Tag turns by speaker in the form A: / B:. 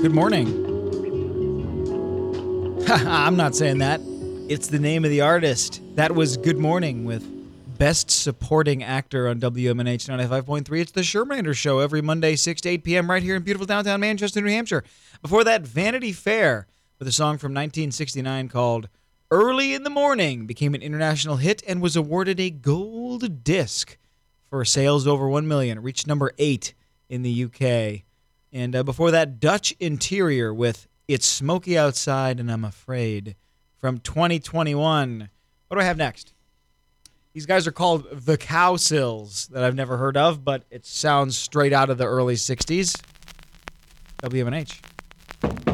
A: Good morning. I'm not saying that. It's the name of the artist. That was Good Morning with Best Supporting Actor on WMNH 95.3. It's the Shermanator Show every Monday, 6 to 8 p.m. right here in beautiful downtown Manchester, New Hampshire. Before that, Vanity Fair with a song from 1969 called Early in the Morning became an international hit and was awarded a gold disc for sales over 1 million. It reached number 8 in the UK. And before that, Dutch Interior with It's Smoky Outside and I'm Afraid from 2021. What do I have next? These guys are called The Cowsills, that I've never heard of, but it sounds straight out of the early 60s. WMNH.